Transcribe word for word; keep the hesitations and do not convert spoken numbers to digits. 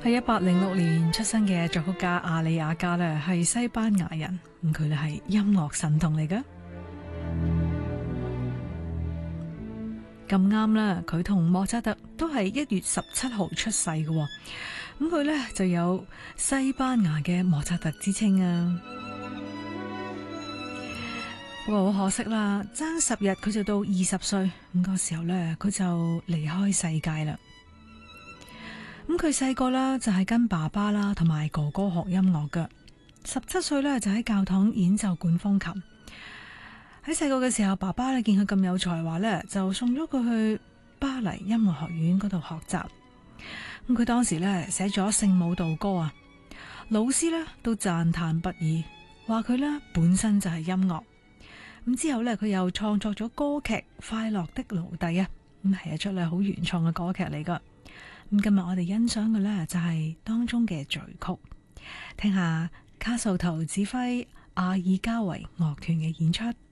係一八零六年出生嘅作曲家阿里亞加咧，係西班牙人，咁佢咧係音樂神童嚟噶。咁啱啦，佢同莫扎特都係一月十七號出世嘅，咁佢咧就有西班牙嘅莫扎特之稱啊。不過好可惜啦，爭十日佢就到二十歲，咁嗰時候咧佢就離開世界啦。咁佢細個啦就係跟爸爸啦同埋哥哥學音樂㗎，十七歲咧就喺教堂演奏管風琴。喺細個嘅時候，爸爸咧見佢咁有才華咧，就送咗佢去巴黎音樂學院嗰度學習。咁佢當時咧寫咗聖母道歌啊，老師咧都讚嘆不已，話佢咧本身就係音樂。咁之後咧佢又創作咗歌劇《快樂的奴隸》啊，咁係一出咧好原創嘅歌劇嚟噶。咁今日我哋欣賞嘅咧就係當中嘅序曲，聽下卡素圖指揮阿爾加維樂團嘅演出。